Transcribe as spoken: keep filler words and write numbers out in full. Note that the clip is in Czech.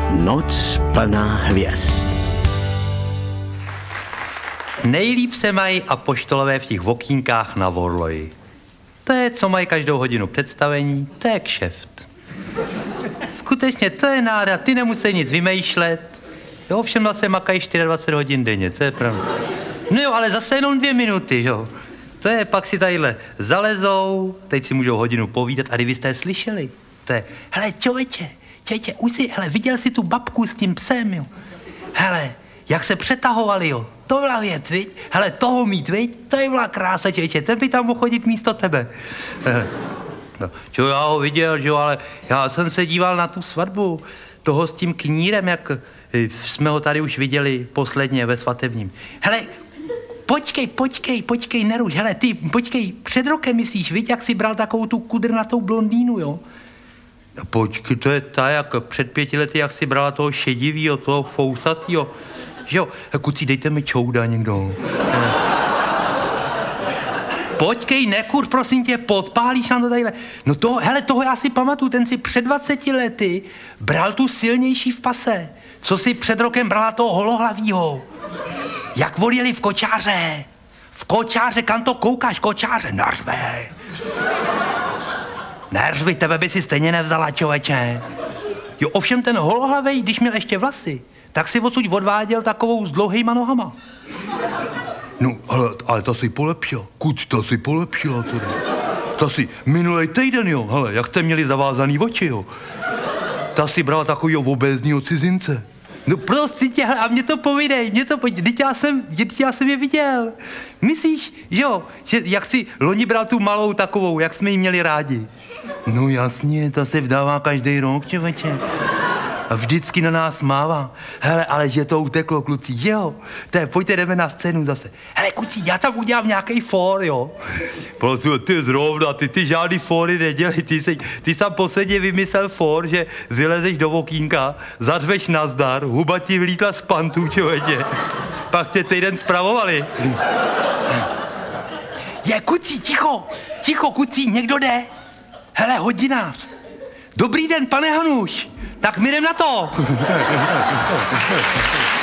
Noc plná hvězd. Nejlíp se mají apoštolové v těch okýnkách na Vorloji. To je, co mají každou hodinu představení, to je kšeft. Skutečně, to je náda, ty nemusí nic vymýšlet. Jo, všem zase makají dvacet čtyři hodin denně, to je pravda. No jo, ale zase jenom dvě minuty, jo. To je, pak si tadyhle zalezou, teď si můžou hodinu povídat a kdybyste je slyšeli. To je, hele, člověče, člověče, už si, hele, viděl jsi tu babku s tím psem, jo. Hele, jak se přetahovali, jo. To byla věc, viď? Hele, toho mít, viď? To je byla krása, člověče, ten by tam mohl chodit místo tebe. No, čo, já ho viděl, jo, ale já jsem se díval na tu svatbu toho s tím knírem, jak jsme ho tady už viděli posledně ve svatebním. Hele, počkej, počkej, počkej, neruš, hele, ty, počkej, před rokem myslíš, viď, jak jsi bral takovou tu kudrnatou blondýnu, jo? No, počkej, to je ta, jak před pěti lety, jak jsi brala toho šedivýho, toho fousatýho, že jo? Kucí, dejte mi čouda někdo. Počkej, nekur, prosím tě, podpálíš nám to tadyhle. No to, hele, toho já si pamatuju, ten si před dvaceti lety bral tu silnější v pase. Co si před rokem brala toho holohlavýho. Jak odjeli v kočáře. V kočáře, kam to koukáš, kočáře, nařve. Neřvi, tebe by si stejně nevzala, člověče. Jo, ovšem ten holohlavej, když měl ještě vlasy, tak si odsud odváděl takovou s dlouhýma nohama. No, ale, ale ta si polepšila. Kuď, ta si polepšila teda. Ta si minulej týden, jo, hele, jak jste měli zavázaný oči, jo. Ta si brala takovýho obézního cizince. No prostě tě, a mě to povídej, mě to povídej, teď já jsem, teď já jsem je viděl. Myslíš, jo, že jak si loni bral tu malou takovou, jak jsme ji měli rádi? No jasně, ta se vdává každý rok, člověče. A vždycky na nás mává. Hele, ale že to uteklo, kluci, jo. Te, pojďte, jdeme na scénu zase. Hele, kluci, já tam udělám nějaký fór, jo. Prosím, ty zrovna, ty, ty žádný fóry nedělej. Ty, ty, ty jsi posledně vymyslel fór, že vylezeš do okýnka, zařveš nazdar, huba ti vylítla z pantů, člověče. Pak tě týden spravovali. Je, kucí, ticho, ticho, kucí, někdo jde. Hele, hodinář. Dobrý den, pane Hanuš. Tak my jdem na to.